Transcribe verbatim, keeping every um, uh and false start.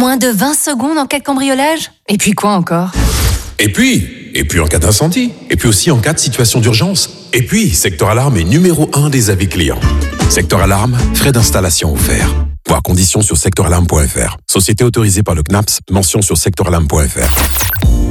Moins de vingt secondes en cas de cambriolage? Et puis quoi encore? Et puis, et puis en cas d'incendie, et puis aussi en cas de situation d'urgence. Et puis, Secteur Alarme est numéro un des avis clients. Secteur Alarme, frais d'installation offerts. Voir conditions sur secteur alarme point f r. Société autorisée par le C N A P S, mention sur secteur alarme point f r.